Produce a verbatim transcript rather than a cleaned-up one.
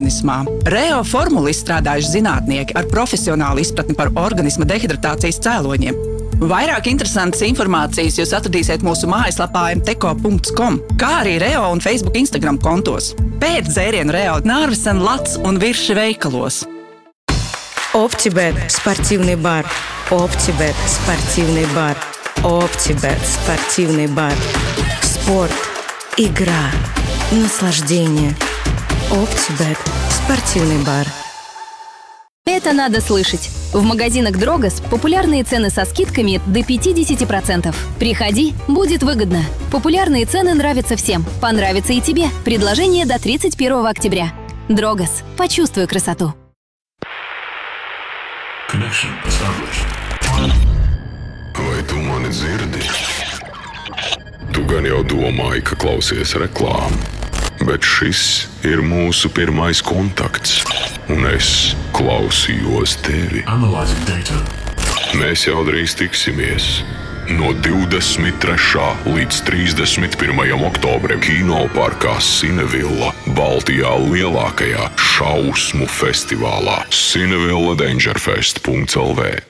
organismā. Reo formulu izstrādājuši zinātnieki ar profesionālu izpratni par organisma dehidratācijas cēloņiem. Vairāk interesantas informācijas jūs atradīsiet mūsu mājaslapā em te ko punkts com, kā arī Reo un Facebook Instagram kontos. Pēc dzērienu Reo Narvesen, Lats un Virši veikalos. Оптибет – спортивный бар. Оптибет – спортивный бар. Оптибет – спортивный бар. Спорт, игра, наслаждение. Оптибет – спортивный бар. Это надо слышать. В магазинах Дрогос популярные цены со скидками до пятьдесят процентов. Приходи, будет выгодно. Популярные цены нравятся всем. Понравится и тебе. Предложение до тридцать первого октября. Дрогос. Почувствуй красоту. Connection established. Vai tu mani dzirdi? Tu gan jau domāji, ka klausies reklāmu, bet šis ir mūsu pirmais kontakts, un es klausījos tevi. Analyzing data. Mēs jau drīz tiksimies. No divdesmit trešā līdz trīsdesmit pirmajam oktobrim Kinoparkā Cinevilla, Baltijā lielākajā šausmu festivālā cinevilla dangerfest punkts el vē.